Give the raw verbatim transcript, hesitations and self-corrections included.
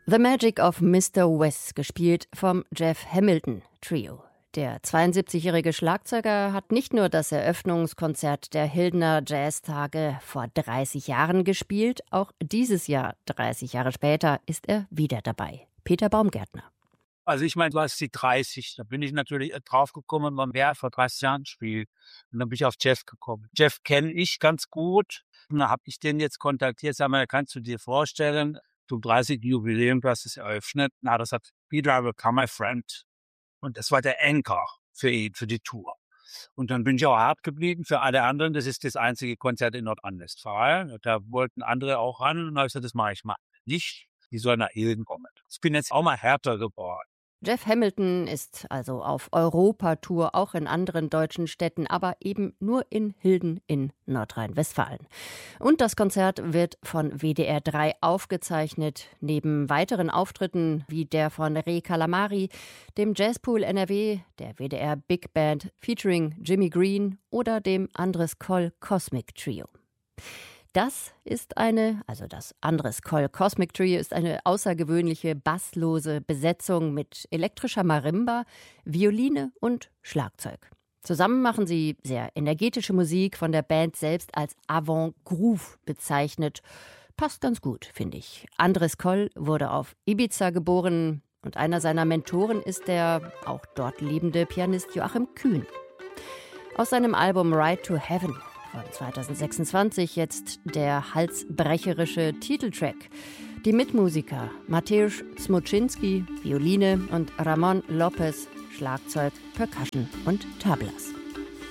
The Magic of Mister West, gespielt vom Jeff Hamilton Trio. Der zweiundsiebzigjährige Schlagzeuger hat nicht nur das Eröffnungskonzert der Hildener Jazztage vor dreißig Jahren gespielt, auch dieses Jahr, dreißig Jahre später, ist er wieder dabei. Peter Baumgärtner. Also ich meine, du hast die dreißig, da bin ich natürlich draufgekommen, wann wer vor dreißig Jahren spielt. Und dann bin ich auf Jeff gekommen. Jeff kenne ich ganz gut. Und dann habe ich den jetzt kontaktiert, sag mal, kannst du dir vorstellen, zum dreißigsten Jubiläum, du hast es eröffnet. Na, das hat Peter, I Will Become My Friend. Und das war der Anchor für ihn, für die Tour. Und dann bin ich auch hart geblieben für alle anderen. Das ist das einzige Konzert in Nordrhein-Westfalen. Da wollten andere auch ran. Und dann habe ich gesagt, das mache ich mal nicht. Die sollen nach Hilden kommen. Ich bin jetzt auch mal härter geworden. Jeff Hamilton ist also auf Europatour, auch in anderen deutschen Städten, aber eben nur in Hilden in Nordrhein-Westfalen. Und das Konzert wird von W D R drei aufgezeichnet, neben weiteren Auftritten wie der von Re Calamari, dem Jazzpool N R W, der W D R Big Band featuring Jimmy Green oder dem Andres Koll Cosmic Trio. Das ist eine, also das Andres Koll Cosmic Trio ist eine außergewöhnliche basslose Besetzung mit elektrischer Marimba, Violine und Schlagzeug. Zusammen machen sie sehr energetische Musik, von der Band selbst als Avant-Groove bezeichnet. Passt ganz gut, finde ich. Andres Koll wurde auf Ibiza geboren und einer seiner Mentoren ist der auch dort lebende Pianist Joachim Kühn. Aus seinem Album Ride to Heaven von zweitausendsechsundzwanzig jetzt der halsbrecherische Titeltrack. Die Mitmusiker Mateusz Smoczynski, Violine und Ramon Lopez, Schlagzeug, Percussion und Tablas.